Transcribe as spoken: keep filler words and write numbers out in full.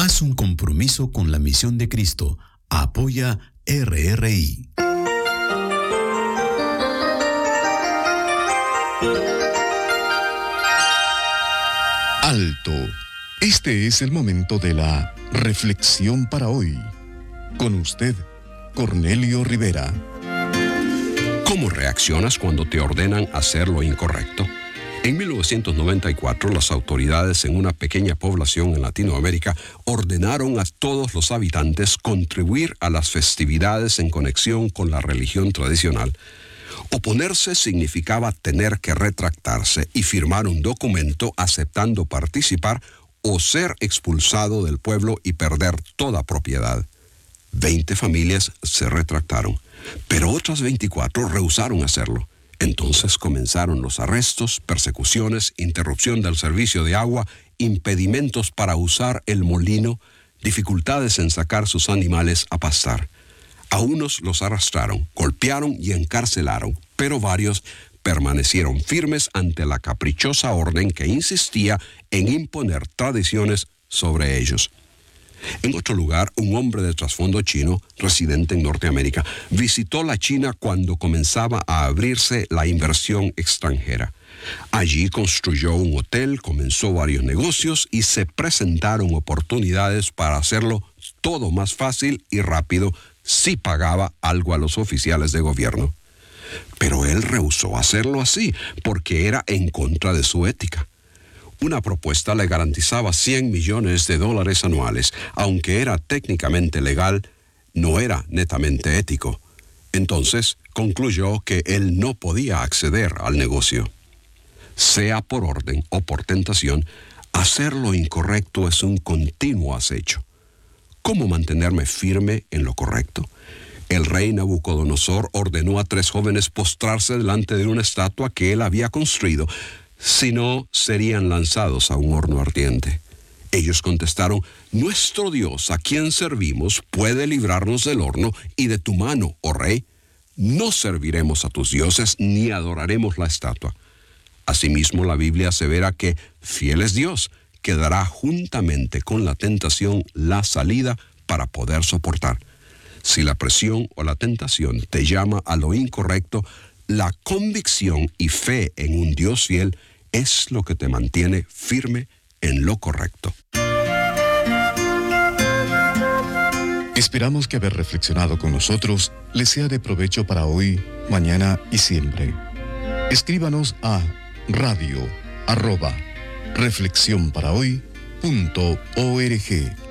Haz un compromiso con la misión de Cristo. Apoya R R I. Alto. Este es el momento de la reflexión para hoy. Con usted, Cornelio Rivera. ¿Cómo reaccionas cuando te ordenan hacer lo incorrecto? En mil novecientos noventa y cuatro, las autoridades en una pequeña población en Latinoamérica ordenaron a todos los habitantes contribuir a las festividades en conexión con la religión tradicional. Oponerse significaba tener que retractarse y firmar un documento aceptando participar o ser expulsado del pueblo y perder toda propiedad. Veinte familias se retractaron, pero otras veinticuatro rehusaron hacerlo. Entonces comenzaron los arrestos, persecuciones, interrupción del servicio de agua, impedimentos para usar el molino, dificultades en sacar sus animales a pastar. A unos los arrastraron, golpearon y encarcelaron, pero varios permanecieron firmes ante la caprichosa orden que insistía en imponer tradiciones sobre ellos. En otro lugar, un hombre de trasfondo chino, residente en Norteamérica, visitó la China cuando comenzaba a abrirse la inversión extranjera. Allí construyó un hotel, comenzó varios negocios y se presentaron oportunidades para hacerlo todo más fácil y rápido si pagaba algo a los oficiales de gobierno. Pero él rehusó hacerlo así porque era en contra de su ética. Una propuesta le garantizaba cien millones de dólares anuales, aunque era técnicamente legal, no era netamente ético. Entonces, concluyó que él no podía acceder al negocio. Sea por orden o por tentación, hacer lo incorrecto es un continuo acecho. ¿Cómo mantenerme firme en lo correcto? El rey Nabucodonosor ordenó a tres jóvenes postrarse delante de una estatua que él había construido, si no, serían lanzados a un horno ardiente. Ellos contestaron: nuestro Dios, a quien servimos, puede librarnos del horno y de tu mano, oh rey. No serviremos a tus dioses ni adoraremos la estatua. Asimismo, la Biblia asevera que fiel es Dios, que dará juntamente con la tentación la salida para poder soportar. Si la presión o la tentación te llama a lo incorrecto, la convicción y fe en un Dios fiel es lo que te mantiene firme en lo correcto. Esperamos que haber reflexionado con nosotros les sea de provecho para hoy, mañana y siempre. Escríbanos a radio arroba reflexión para hoy punto org.